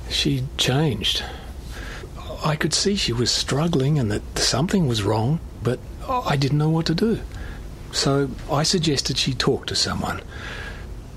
She'd changed. I could see she was struggling and that something was wrong, but I didn't know what to do. So I suggested she talk to someone.